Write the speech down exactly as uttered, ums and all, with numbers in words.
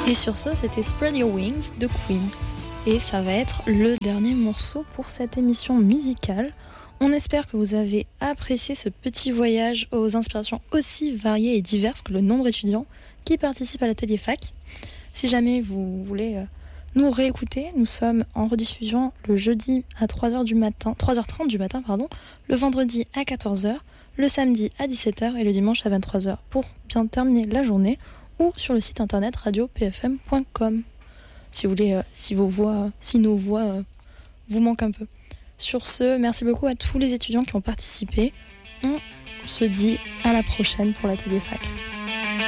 Et sur ce, c'était Spread Your Wings de Queen. Et ça va être le dernier morceau pour cette émission musicale. On espère que vous avez apprécié ce petit voyage aux inspirations aussi variées et diverses que le nombre d'étudiants qui participent à l'atelier fac. Si jamais vous voulez euh, nous réécouter, nous sommes en rediffusion le jeudi à trois heures du matin, trois heures trente du matin, pardon, le vendredi à quatorze heures, le samedi à dix-sept heures et le dimanche à vingt-trois heures pour bien terminer la journée, ou sur le site internet radio p f m point com si vous voulez, euh, si vos voix, si nos voix euh, vous manquent un peu. Sur ce, merci beaucoup à tous les étudiants qui ont participé. On se dit à la prochaine pour l'atelier fac.